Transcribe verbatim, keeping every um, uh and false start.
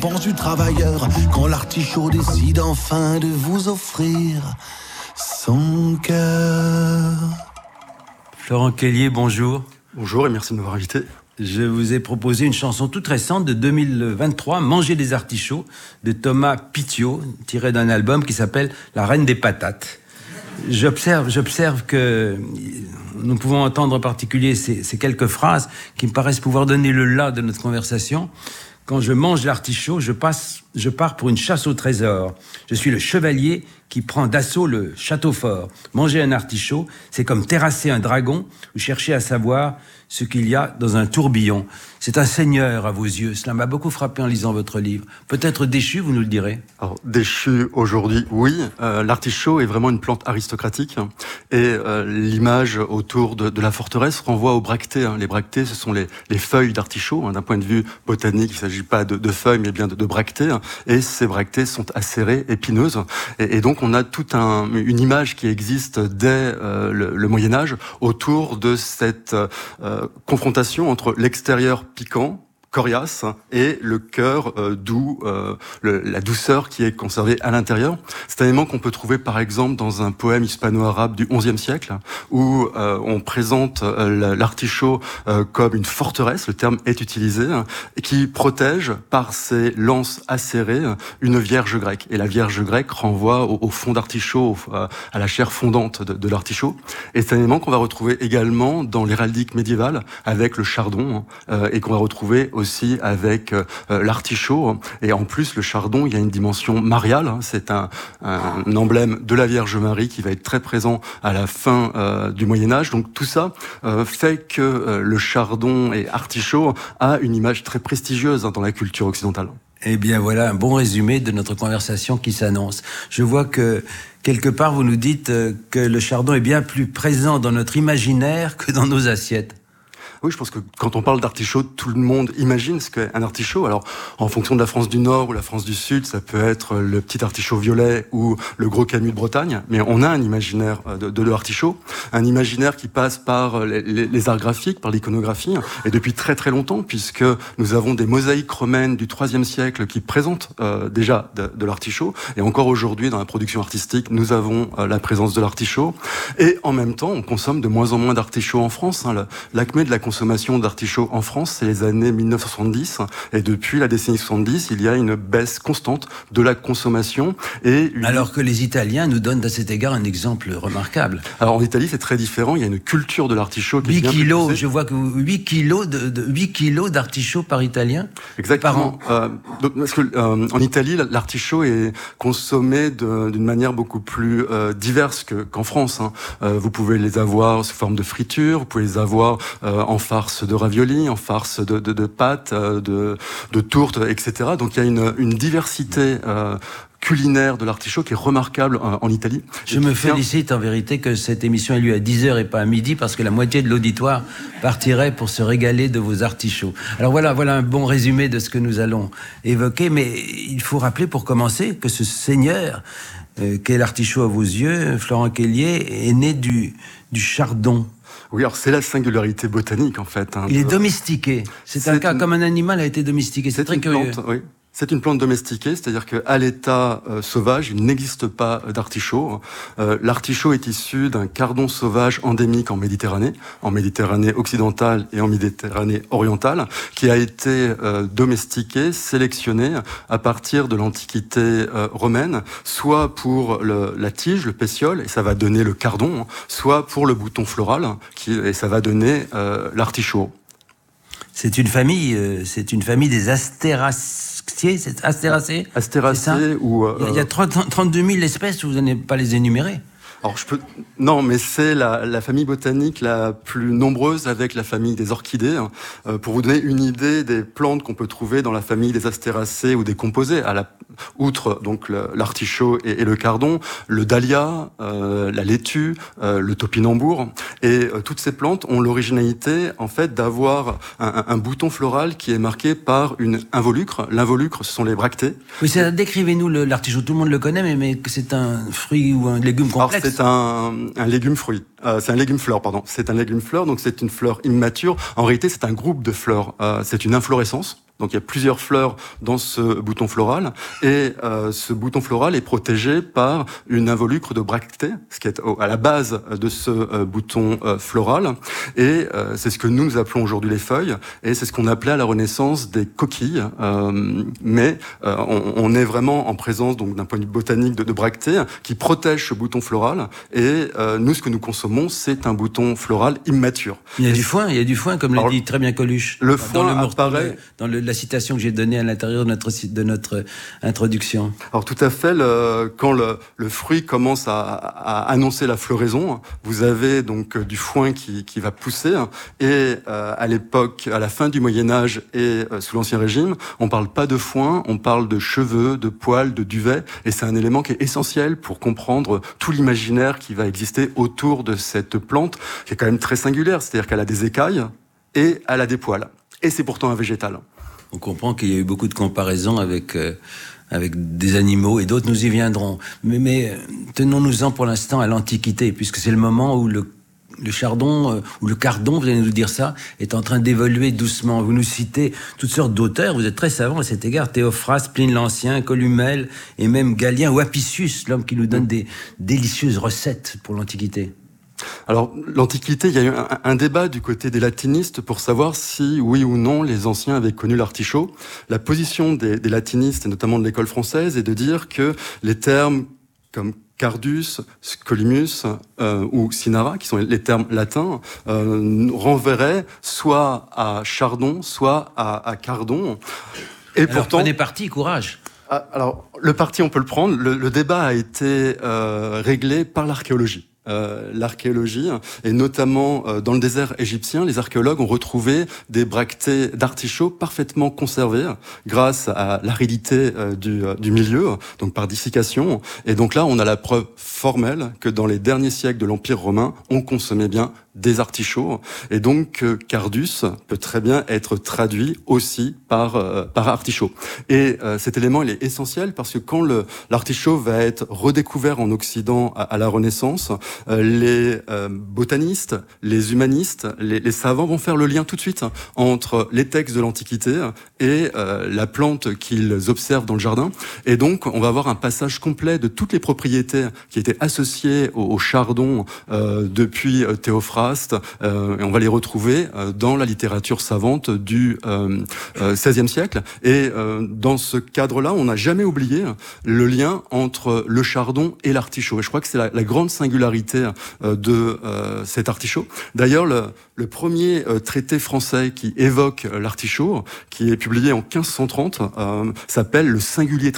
récompense du travailleur quand l'artichaut décide enfin de vous offrir son cœur. Florent Kellier, bonjour. Bonjour et merci de m'avoir invité. Je vous ai proposé une chanson toute récente de deux mille vingt-trois, Manger des artichauts, de Thomas Pitiot, tirée d'un album qui s'appelle La Reine des Patates. J'observe, j'observe que nous pouvons entendre en particulier ces, ces quelques phrases qui me paraissent pouvoir donner le là de notre conversation. Quand je mange l'artichaut, je passe, je pars pour une chasse au trésor. Je suis le chevalier qui prend d'assaut le château fort. Manger un artichaut, c'est comme terrasser un dragon ou chercher à savoir ce qu'il y a dans un tourbillon. C'est un seigneur à vos yeux. Cela m'a beaucoup frappé en lisant votre livre. Peut-être déchu, vous nous le direz. Alors, déchu aujourd'hui, oui. Euh, l'artichaut est vraiment une plante aristocratique. Et euh, l'image autour de, de la forteresse renvoie aux bractées. Hein. Les bractées, ce sont les, les feuilles d'artichaut. Hein. D'un point de vue botanique, il ne s'agit pas de, de feuilles, mais bien de, de bractées. Et ces bractées sont acérées, épineuses. Et, et donc, on a toute un, une image qui existe dès euh, le, le Moyen-Âge autour de cette euh, confrontation entre l'extérieur piquant, coriace, et le cœur euh, doux, euh, le, la douceur qui est conservée à l'intérieur. C'est un élément qu'on peut trouver par exemple dans un poème hispano-arabe du onzième siècle, où euh, on présente euh, l'artichaut euh, comme une forteresse, le terme est utilisé, et qui protège par ses lances acérées une vierge grecque. Et la vierge grecque renvoie au, au fond d'artichaut, à la chair fondante de, de l'artichaut. Et c'est un élément qu'on va retrouver également dans l'héraldique médiévale avec le chardon, euh, et qu'on va retrouver aussi aussi avec euh, l'artichaut. Et en plus, le chardon, il y a une dimension mariale. Hein. C'est un, un emblème de la Vierge Marie qui va être très présent à la fin euh, du Moyen-Âge. Donc tout ça euh, fait que euh, le chardon et artichaut a une image très prestigieuse hein, dans la culture occidentale. Eh bien voilà un bon résumé de notre conversation qui s'annonce. Je vois que quelque part vous nous dites que le chardon est bien plus présent dans notre imaginaire que dans nos assiettes. Oui, je pense que quand on parle d'artichaut, tout le monde imagine ce qu'est un artichaut. Alors, en fonction de la France du Nord ou la France du Sud, ça peut être le petit artichaut violet ou le gros camus de Bretagne. Mais on a un imaginaire de, de l'artichaut, un imaginaire qui passe par les, les, les arts graphiques, par l'iconographie, et depuis très très longtemps, puisque nous avons des mosaïques romaines du troisième siècle qui présentent euh, déjà de, de l'artichaut. Et encore aujourd'hui, dans la production artistique, nous avons euh, la présence de l'artichaut. Et en même temps, on consomme de moins en moins d'artichaut en France. Hein. L'acmé de la consommation d'artichaut en France, c'est les années mille neuf cent soixante-dix, et depuis la décennie soixante-dix, il y a une baisse constante de la consommation. Et une... Alors que les Italiens nous donnent à cet égard un exemple remarquable. Alors en Italie, c'est très différent, il y a une culture de l'artichaut qui huit est bien kilos, plus je vois que huit kilos de, de huit kilos d'artichaut par Italien. Exactement. Par an. Euh, donc, parce que euh, en Italie, l'artichaut est consommé de, d'une manière beaucoup plus euh, diverse que, qu'en France. Hein. Euh, vous pouvez les avoir sous forme de friture, vous pouvez les avoir euh, en farce de ravioli, en farce de, de, de pâtes, de, de tourtes, et cetera. Donc il y a une, une diversité euh, culinaire de l'artichaut qui est remarquable en, en Italie. Je me félicite en vérité que cette émission ait lieu à dix heures et pas à midi, parce que la moitié de l'auditoire partirait pour se régaler de vos artichauts. Alors voilà, voilà un bon résumé de ce que nous allons évoquer, mais il faut rappeler pour commencer que ce seigneur euh, qu'est l'artichaut à vos yeux, Florent Kellier, est né du, du chardon. Oui, alors c'est la singularité botanique en fait. Hein, Il est domestiqué. C'est, c'est un cas une... comme un animal a été domestiqué. C'est, c'est très curieux. Plante, oui. C'est une plante domestiquée, c'est-à-dire qu'à l'état euh, sauvage, il n'existe pas d'artichaut. Euh, l'artichaut est issu d'un cardon sauvage endémique en Méditerranée, en Méditerranée occidentale et en Méditerranée orientale, qui a été euh, domestiqué, sélectionné à partir de l'Antiquité euh, romaine, soit pour le, la tige, le pétiole, et ça va donner le cardon, soit pour le bouton floral, qui, et ça va donner euh, l'artichaut. C'est une famille, euh, c'est une famille des astéracées. C'est astéracées. Astéracées ou... Euh, il y a, il y a trente-deux mille espèces, vous n'allez pas les énumérer. Alors je peux non, mais c'est la, la famille botanique la plus nombreuse avec la famille des orchidées. Euh, pour vous donner une idée des plantes qu'on peut trouver dans la famille des astéracées ou des composées, à la outre donc le, l'artichaut et, et le cardon, le dahlia, euh, la laitue, euh, le topinambour, et euh, toutes ces plantes ont l'originalité en fait d'avoir un, un, un bouton floral qui est marqué par une involucre. L'involucre, ce sont les bractées. Oui, c'est, décrivez-nous le, l'artichaut. Tout le monde le connaît, mais, mais c'est un fruit ou un légume complexe. Alors, c'est un, un légume fruit. Euh, c'est un légume fleur, pardon. C'est un légume fleur, donc c'est une fleur immature. En réalité, c'est un groupe de fleurs. Euh, c'est une inflorescence. Donc il y a plusieurs fleurs dans ce bouton floral, et euh, ce bouton floral est protégé par une involucre de bractées, ce qui est à la base de ce euh, bouton euh, floral, et euh, c'est ce que nous, nous appelons aujourd'hui les feuilles, et c'est ce qu'on appelait à la Renaissance des coquilles, euh, mais euh, on, on est vraiment en présence, donc d'un point de vue botanique, de, de bractées qui protègent ce bouton floral, et euh, nous, ce que nous consommons, c'est un bouton floral immature. Il y a et du foin, il y a du foin, comme l'a dit très bien Coluche. Le foin dans le apparaît... Dans le, la citation que j'ai donnée à l'intérieur de notre, de notre introduction. Alors tout à fait, le, quand le, le fruit commence à, à annoncer la floraison, vous avez donc du foin qui, qui va pousser, et euh, à l'époque, à la fin du Moyen-Âge et euh, sous l'Ancien Régime, on parle pas de foin, on parle de cheveux, de poils, de duvet, et c'est un élément qui est essentiel pour comprendre tout l'imaginaire qui va exister autour de cette plante, qui est quand même très singulière, c'est-à-dire qu'elle a des écailles et elle a des poils, et c'est pourtant un végétal. On comprend qu'il y a eu beaucoup de comparaisons avec, euh, avec des animaux et d'autres, nous y viendrons. Mais, mais tenons-nous-en pour l'instant à l'Antiquité, puisque c'est le moment où le, le chardon, euh, ou le cardon, vous allez nous dire ça, est en train d'évoluer doucement. Vous nous citez toutes sortes d'auteurs, vous êtes très savants à cet égard, Théophraste, Pline l'Ancien, Columelle, et même Galien ou Apicius, l'homme qui nous donne des délicieuses recettes pour l'Antiquité. Alors, l'Antiquité, il y a eu un, un débat du côté des latinistes pour savoir si, oui ou non, les anciens avaient connu l'artichaut. La position des, des latinistes, et notamment de l'école française, est de dire que les termes comme Cardus, Scolymus euh, ou Cinara, qui sont les termes latins, euh, renverraient soit à chardon, soit à, à cardon. Et alors, pourtant, prenez parti, courage. Alors, le parti, on peut le prendre. Le, le débat a été euh, réglé par l'archéologie. Euh, l'archéologie, et notamment euh, dans le désert égyptien, les archéologues ont retrouvé des bractées d'artichaut parfaitement conservées grâce à l'aridité euh, du, du milieu, donc par dessiccation. Et donc là, on a la preuve formelle que dans les derniers siècles de l'Empire romain, on consommait bien des artichauts, et donc euh, Cardus peut très bien être traduit aussi par euh, par artichaut. Et euh, cet élément, il est essentiel parce que quand le l'artichaut va être redécouvert en Occident à, à la Renaissance, euh, les euh, botanistes, les humanistes, les, les savants vont faire le lien tout de suite entre les textes de l'Antiquité et euh, la plante qu'ils observent dans le jardin. Et donc, on va avoir un passage complet de toutes les propriétés qui étaient associées au, au chardon euh, depuis euh, Théophraste. Euh, et on va les retrouver euh, dans la littérature savante du euh, euh, seizième siècle. Et euh, dans ce cadre-là, on n'a jamais oublié le lien entre le chardon et l'artichaut. Et je crois que c'est la, la grande singularité euh, de euh, cet artichaut. D'ailleurs, le, le premier euh, traité français qui évoque l'artichaut, qui est publié en quinze cent trente, euh, s'appelle Le singulier